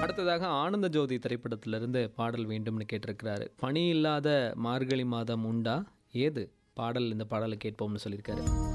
அடுத்ததாக ஆனந்த ஜோதி திரைப்படத்திலிருந்து பாடல் வேண்டும்னு கேட்டிருக்கிறாரு. பனி இல்லாத மார்கழி மாதம் உண்டா, ஏது பாடல், இந்த பாடலை கேட்போம்னு சொல்லியிருக்காரு.